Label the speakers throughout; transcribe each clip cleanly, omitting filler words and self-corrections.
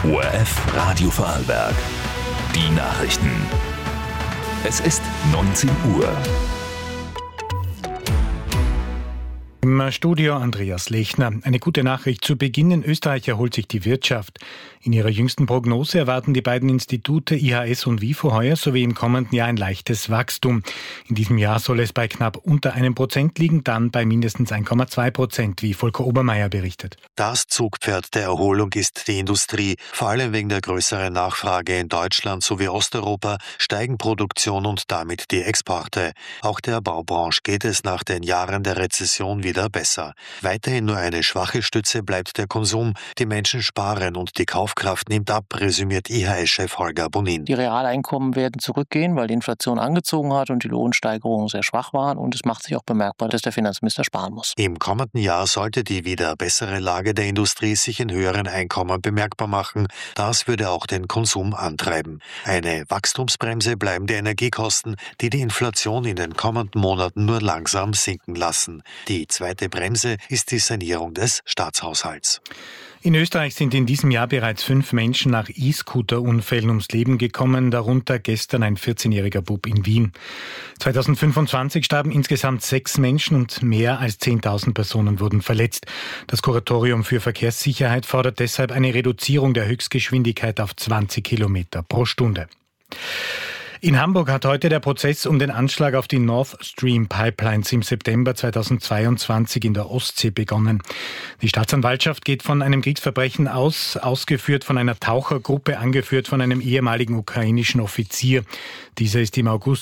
Speaker 1: ORF Radio Vorarlberg. Die Nachrichten. Es ist 19 Uhr.
Speaker 2: Im Studio Andreas Lechner. Eine gute Nachricht zu Beginn: in Österreich erholt sich die Wirtschaft. In ihrer jüngsten Prognose erwarten die beiden Institute IHS und WIFO heuer sowie im kommenden Jahr ein leichtes Wachstum. In diesem Jahr soll es bei knapp unter 1% liegen, dann bei mindestens 1,2%, wie Volker Obermeier berichtet.
Speaker 3: Das Zugpferd der Erholung ist die Industrie. Vor allem wegen der größeren Nachfrage in Deutschland sowie Osteuropa steigen Produktion und damit die Exporte. Auch der Baubranche geht es nach den Jahren der Rezession wieder besser. Weiterhin nur eine schwache Stütze bleibt der Konsum. Die Menschen sparen und die Kaufkraft nimmt ab, resümiert IHS-Chef Holger Bonin.
Speaker 4: Die Realeinkommen werden zurückgehen, weil die Inflation angezogen hat und die Lohnsteigerungen sehr schwach waren. Und es macht sich auch bemerkbar, dass der Finanzminister sparen muss.
Speaker 3: Im kommenden Jahr sollte die wieder bessere Lage der Industrie sich in höheren Einkommen bemerkbar machen. Das würde auch den Konsum antreiben. Eine Wachstumsbremse bleiben die Energiekosten, die die Inflation in den kommenden Monaten nur langsam sinken lassen. Die zweite Bremse ist die Sanierung des Staatshaushalts.
Speaker 2: In Österreich sind in diesem Jahr bereits 5 Menschen nach E-Scooter-Unfällen ums Leben gekommen, darunter gestern ein 14-jähriger Bub in Wien. 2025 starben insgesamt 6 Menschen und mehr als 10.000 Personen wurden verletzt. Das Kuratorium für Verkehrssicherheit fordert deshalb eine Reduzierung der Höchstgeschwindigkeit auf 20 Kilometer pro Stunde. In Hamburg hat heute der Prozess um den Anschlag auf die Nord Stream Pipelines im September 2022 in der Ostsee begonnen. Die Staatsanwaltschaft geht von einem Kriegsverbrechen aus, ausgeführt von einer Tauchergruppe, angeführt von einem ehemaligen ukrainischen Offizier. Dieser ist im August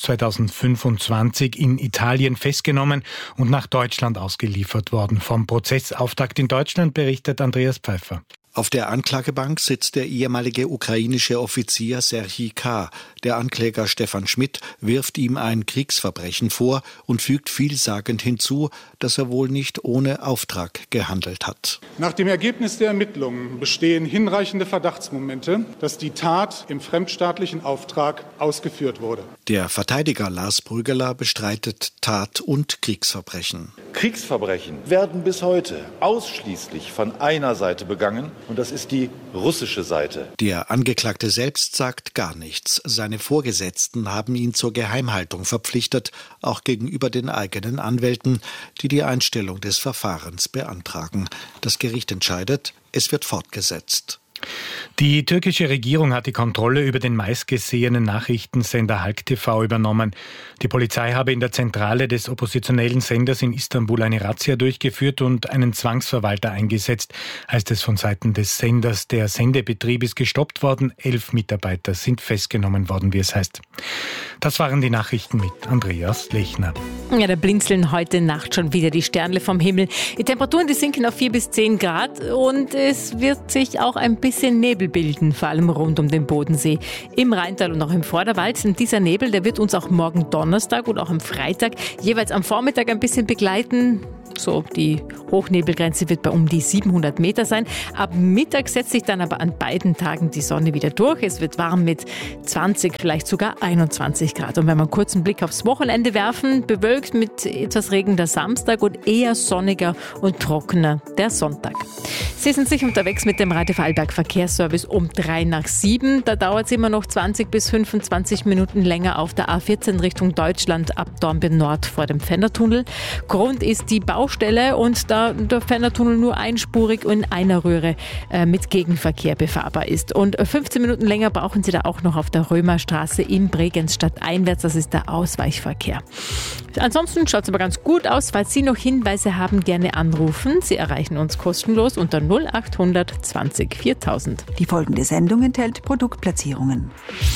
Speaker 2: 2025 in Italien festgenommen und nach Deutschland ausgeliefert worden. Vom Prozessauftakt in Deutschland berichtet Andreas Pfeiffer.
Speaker 5: Auf der Anklagebank sitzt der ehemalige ukrainische Offizier Serhij K. Der Ankläger Stefan Schmidt wirft ihm ein Kriegsverbrechen vor und fügt vielsagend hinzu, dass er wohl nicht ohne Auftrag gehandelt hat.
Speaker 6: Nach dem Ergebnis der Ermittlungen bestehen hinreichende Verdachtsmomente, dass die Tat im fremdstaatlichen Auftrag ausgeführt wurde.
Speaker 5: Der Verteidiger Lars Brüggeler bestreitet Tat- und Kriegsverbrechen.
Speaker 7: Kriegsverbrechen werden bis heute ausschließlich von einer Seite begangen, und das ist die russische Seite.
Speaker 5: Der Angeklagte selbst sagt gar nichts. Seine Vorgesetzten haben ihn zur Geheimhaltung verpflichtet, auch gegenüber den eigenen Anwälten, die die Einstellung des Verfahrens beantragen. Das Gericht entscheidet, es wird fortgesetzt.
Speaker 2: Die türkische Regierung hat die Kontrolle über den meistgesehenen Nachrichtensender Halk TV übernommen. Die Polizei habe in der Zentrale des oppositionellen Senders in Istanbul eine Razzia durchgeführt und einen Zwangsverwalter eingesetzt, heißt es von Seiten des Senders. Der Sendebetrieb ist gestoppt worden, 11 Mitarbeiter sind festgenommen worden, wie es heißt. Das waren die Nachrichten mit Andreas Lechner.
Speaker 8: Ja, da blinzeln heute Nacht schon wieder die Sternle vom Himmel. Die Temperaturen, die sinken auf 4 bis 10 Grad und es wird sich auch ein bisschen Nebel bilden, vor allem rund um den Bodensee. Im Rheintal und auch im Vorderwald. Und dieser Nebel, der wird uns auch morgen Donnerstag und auch am Freitag jeweils am Vormittag ein bisschen begleiten. So, die Hochnebelgrenze wird bei um die 700 Meter sein. Ab Mittag setzt sich dann aber an beiden Tagen die Sonne wieder durch. Es wird warm mit 20, vielleicht sogar 21 Grad. Und wenn wir einen kurzen Blick aufs Wochenende werfen, bewölkt mit etwas Regen der Samstag und eher sonniger und trockener der Sonntag. Sie sind sicher unterwegs mit dem Radio Vorarlberg Verkehrsservice um 6:03. Da dauert es immer noch 20 bis 25 Minuten länger auf der A14 Richtung Deutschland ab Dornbirn Nord vor dem Fennertunnel. Grund ist die Baustelle und da der Fennertunnel nur einspurig in einer Röhre mit Gegenverkehr befahrbar ist. Und 15 Minuten länger brauchen Sie da auch noch auf der Römerstraße in Bregenz stadteinwärts. Das ist der Ausweichverkehr. Ansonsten schaut es aber ganz gut aus. Falls Sie noch Hinweise haben, gerne anrufen. Sie erreichen uns kostenlos unter 0800 20 4000.
Speaker 9: Die folgende Sendung enthält Produktplatzierungen.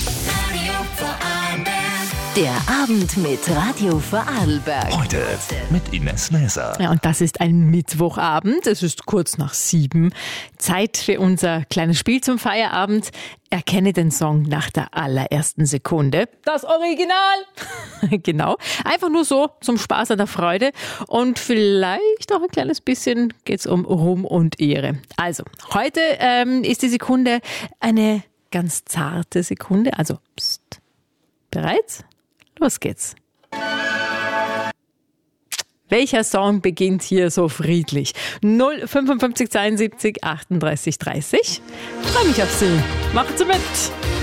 Speaker 10: Der Abend mit Radio Vorarlberg.
Speaker 1: Heute mit Ines Näser.
Speaker 8: Ja, und das ist ein Mittwochabend. Es ist kurz nach 7. Zeit für unser kleines Spiel zum Feierabend. Erkenne den Song nach der allerersten Sekunde. Das Original! Genau. Einfach nur so zum Spaß an der Freude. Und vielleicht auch ein kleines bisschen geht's um Ruhm und Ehre. Also, heute ist die Sekunde eine ganz zarte Sekunde. Also, pst. Bereit? Los geht's. Welcher Song beginnt hier so friedlich? 055 72 38 30. Freue mich auf Sie. Macht Sie mit!